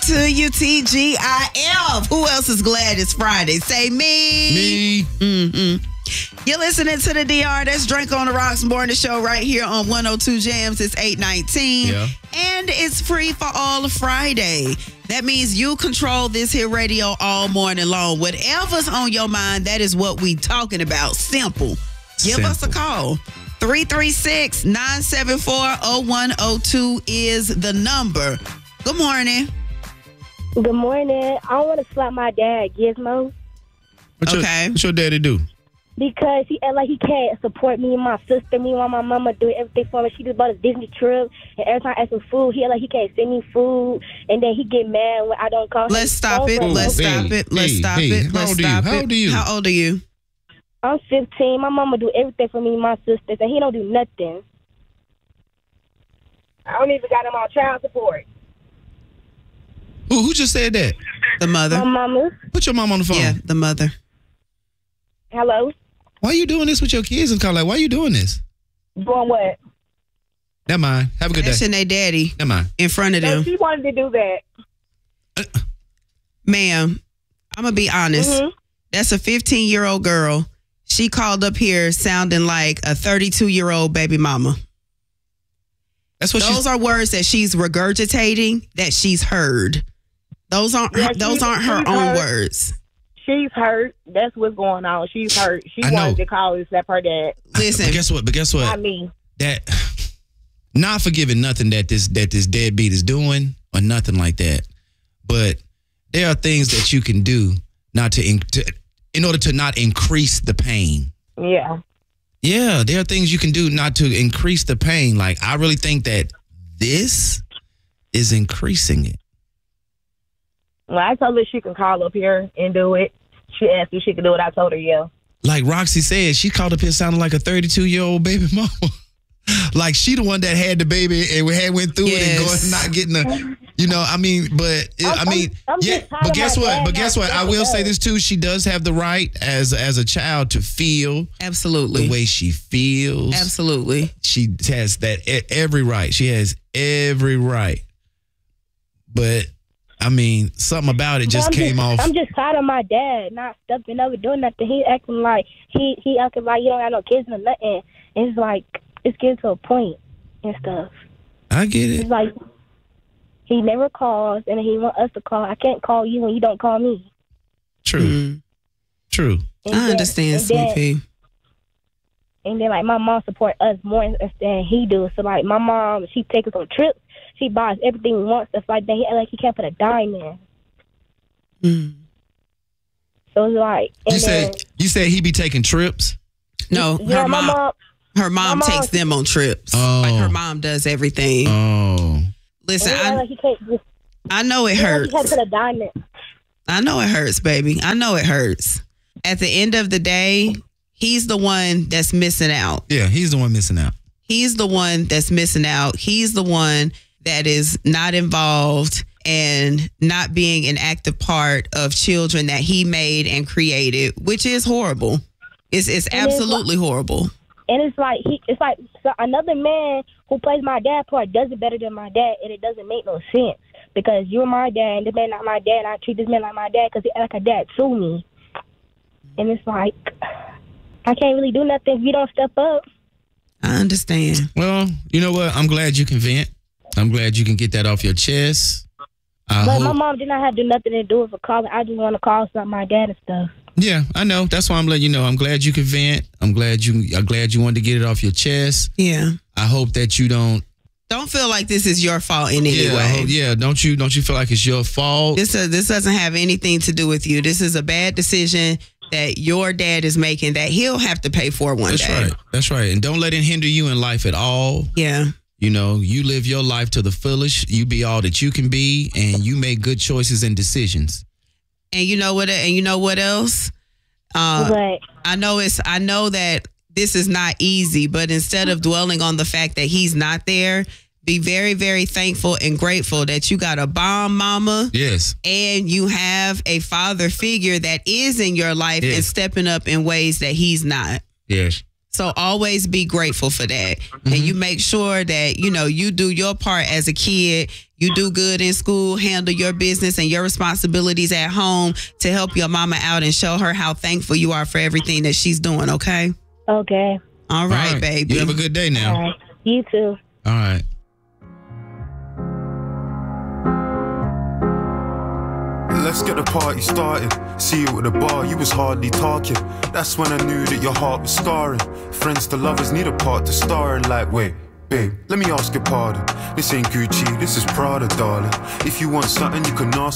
to you, TGIF. Who else is glad it's Friday? Say me. Me. You're listening to the DR. That's Drink on the Rocks Morning Show right here on 102 Jams. It's 8:19. Yeah. And it's free for all of Friday. That means you control this here radio all morning long. Whatever's on your mind, that is what we talking about. Simple. Give us a call. 336-974-0102 is the number. Good morning. Good morning. I want to slap my dad, Gizmo, What's your daddy do? because he act like he can't support me and my sister. Meanwhile, my mama doing everything for me. She just bought a Disney trip, and every time I ask for food, he act like he can't send me food, and then he get mad when I don't call him. Let's stop it. Let's stop it. Let's stop it. Let's stop it. How old are you? I'm 15. My mama do everything for me and my sisters, and he don't do nothing. I don't even got him on child support. Who just said that? The mother. My mama. Put your mom on the phone. Yeah, the mother. Hello? Why are you doing this with your kids in car? Like, why are you doing this? Doing what? Never mind. Have a good day. That's their daddy Never mind. in front of No, them. she wanted to do that. Ma'am, I'm going to be honest. Mm-hmm. That's a 15-year-old girl. She called up here sounding like a 32-year-old baby mama. That's what Those are words that she's regurgitating that she's heard. Those aren't her own words. She's hurt. That's what's going on. She's hurt. She wanted to call and slap her dad. Listen. But guess what? Not me. That not forgiving nothing that this deadbeat is doing or nothing like that. But there are things that you can do not to in order to not increase the pain. Yeah. Yeah, there are things you can do not to increase the pain. Like, I really think that this is increasing it. Well, I told her she can call up here and do it. She asked if she could do it. I told her, yeah. Like Roxy said, she called up here sounding like a 32-year-old baby mama. Like she the one that had the baby and went through it and going not getting the, I mean, but but guess what? But guess what? I will say this too. She does have the right as a child to feel absolutely the way she feels. Absolutely. She has that every right. She has every right. But I mean, something about it just came off. I'm just tired of my dad not stepping up and doing nothing. He acting like he acting like you don't have no kids or nothing. And it's like it's getting to a point and stuff. I get it. It's like he never calls and he want us to call. I can't call you when you don't call me. True. Mm-hmm. True. I understand, Sweet Pea. And then like my mom support us more than he do. So like my mom, she takes us on trips. She buys everything we want, stuff like that. He act like he can't put a dime in. Mm. So it's like you said he be taking trips? No, yeah, her mom takes them on trips. Oh. Like her mom does everything. Oh. Listen, I know it hurts. He can't put a dime in. I know it hurts, baby. I know it hurts. At the end of the day, he's the one that's missing out. Yeah, he's the one missing out. He's the one that's missing out. He's the one that is not involved and not being an active part of children that he made and created, which is horrible. It's absolutely horrible. And it's like so another man who plays my dad part does it better than my dad, and it doesn't make no sense because you're my dad and this man not my dad. And I treat this man like my dad because he act like a dad to me. And it's like I can't really do nothing if you don't step up. I understand. Well, you know what? I'm glad you can vent. I'm glad you can get that off your chest. But my mom did not have to do nothing to do with calling. I just want to call something my dad and stuff. Yeah, I know. That's why I'm letting you know. I'm glad you can vent. I'm glad you wanted to get it off your chest. Yeah. I hope that you don't feel like this is your fault in any way. Yeah, don't you feel like it's your fault? This doesn't have anything to do with you. This is a bad decision that your dad is making that he'll have to pay for one day. That's right. And don't let it hinder you in life at all. Yeah. You live your life to the fullest. You be all that you can be, and you make good choices and decisions. And you know what? And you know what else? What? I know that this is not easy, but instead of dwelling on the fact that he's not there, be very, very thankful and grateful that you got a bomb mama. Yes. And you have a father figure that is in your life and stepping up in ways that he's not. Yes. So always be grateful for that. And you make sure that, you know, you do your part as a kid. You do good in school, handle your business and your responsibilities at home to help your mama out and show her how thankful you are for everything that she's doing, okay? Okay. All right, baby. You have a good day now. All right. You too. All right. Let's get the party started. See you at the bar, you was hardly talking. That's when I knew that your heart was scarring. Friends to lovers need a part to star in. Like, wait, babe, let me ask your pardon. This ain't Gucci, this is Prada, darling. If you want something, you can ask